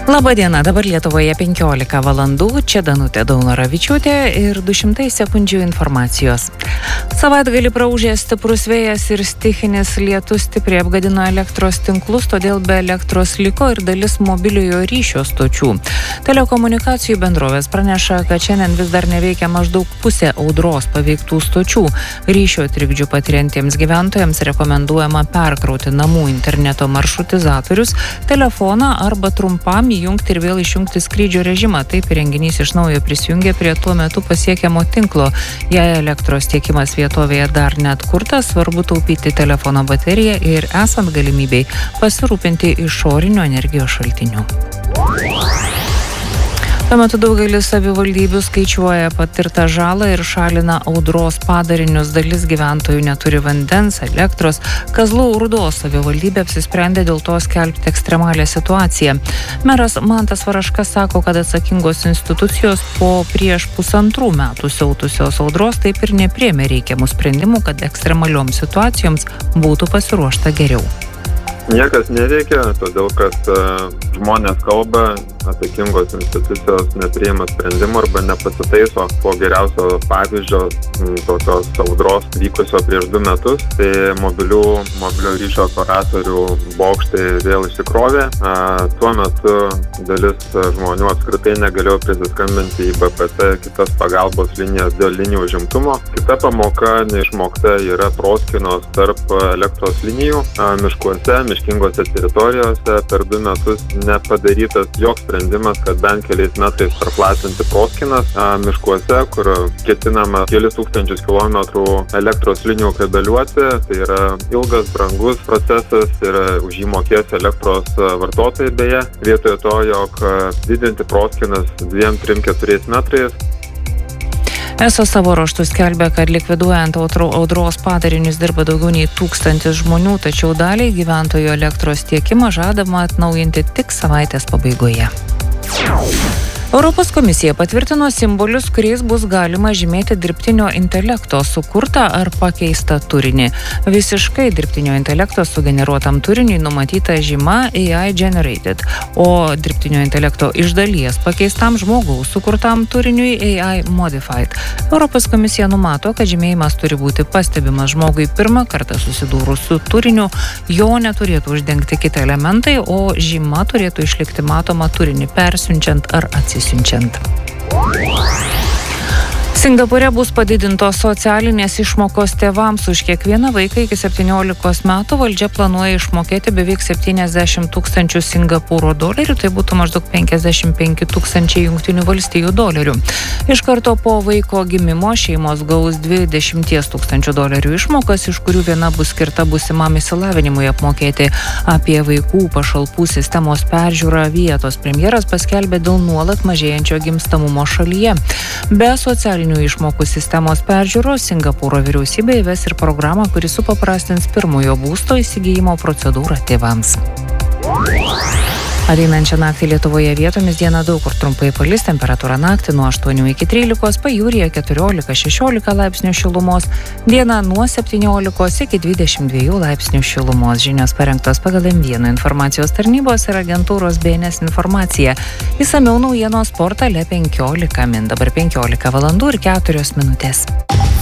Labadiena, dabar Lietuvoje 15 valandų, čia Danutė Daunoravičiūtė ir 200 sekundžių informacijos. Savaitgalį praūžė stiprus vėjas ir stichinis lietus stipriai apgadino elektros tinklus, todėl be elektros liko ir dalis mobiliojo ryšio stočių. Telekomunikacijų bendrovės praneša, kad šiandien vis dar neveikia maždaug pusė audros paveiktų stočių. Ryšio trikdžių patiriantiems gyventojams rekomenduojama perkrauti namų interneto maršrutizatorius, telefoną arba trumpam įjungti ir vėl išjungti skrydžio režimą. Taip įrenginys iš naujo prisijungia prie tuo metu pasiekiamo tinklo. Jei elektros tiekimas vietovėje dar neatkurtas, svarbu taupyti telefono bateriją ir esant galimybei pasirūpinti išorinių energijos šaltinių. Tuo metu daugelis savivaldybių skaičiuoja patirtą žalą ir šalina audros padarinius. Dalis gyventojų neturi vandens, elektros. Kazlų Rūdos savivaldybė apsisprendė dėl to skelbti ekstremalią situaciją. Meras Mantas Varaška sako, kad atsakingos institucijos po prieš 1,5 metų siautusios audros taip ir nepriėmė reikiamų sprendimų, kad ekstremalioms situacijoms būtų pasiruošta geriau. Niekas neveikia, todėl kad žmonės kalba, atsakingos institucijos nepriima sprendimų arba nepasitaiso po geriausio pavyzdžio tokios audros vykusio prieš 2 metus. Tai mobilio ryšio operatorių bokštai vėl išsikrovė. Tuo metu dalis žmonių apskritai negalėjo prisiskambinti į BPT kitas pagalbos linijas dėl linijų užimtumo. Kita pamoka neišmokta yra proskynos tarp elektros linijų miškuose, miškingose teritorijose. Per 2 metus nepadarytas joks sprendimas, kad bent keliais metrais praplatinti proskynas miškuose, kur ketinama kelis tūkstančius kilometrų elektros linijų kabeliuoti. Tai yra ilgas, brangus procesas ir už jį mokės elektros vartotojai beje. Vietoje to, jog didinti proskynas 2, 3, 4 metrais. ESO savo ruožtu skelbia, kad likviduojant audros padarinius dirba daugiau nei 1000 žmonių, tačiau daliai gyventojų elektros tiekimą žadama atnaujinti tik savaitės pabaigoje. Europos komisija patvirtino simbolius, kuriais bus galima žymėti dirbtinio intelekto sukurtą ar pakeistą turinį. Visiškai dirbtinio intelekto sugeneruotam turiniui numatyta žyma AI generated, o dirbtinio intelekto iš dalies pakeistam žmogaus sukurtam turiniui AI modified. Europos komisija numato, kad žymėjimas turi būti pastebimas žmogui pirmą kartą susidūrus su turiniu, jo neturėtų uždengti kiti elementai, o žyma turėtų išlikti matoma turinį persiunčiant ar atsisiunčiant. Singapūre bus padidintos socialinės išmokos tėvams. Už kiekvieną vaiką iki 17 metų valdžia planuoja išmokėti beveik 70 000 Singapūro dolerių, tai būtų maždaug 55 000 Jungtinių valstijų dolerių. Iš karto po vaiko gimimo šeimos gaus 20 000 dolerių išmokas, iš kurių viena bus skirta būsimam išsilavinimui apmokėti. Apie vaikų pašalpų sistemos peržiūrą vietos premjeras paskelbė dėl nuolat mažėjančio gimstamumo šalyje. Be socialinių išmokų sistemos peržiūros Singapūro vyriausybė įves ir programą, kuri supaprastins pirmojo būsto įsigijimo procedūrą tėvams. Ateinančią naktį Lietuvoje vietomis dieną daug kur trumpai palis, temperatūra naktį nuo 8 iki 13, pajūryje 14-16 laipsnių šilumos, diena nuo 17 iki 22 laipsnių šilumos. Žinios parengtos pagal M1 informacijos tarnybos ir agentūros BNS informacija. Išsamiau naujienos portale 15 min. Dabar 15 valandų ir 4 minutės.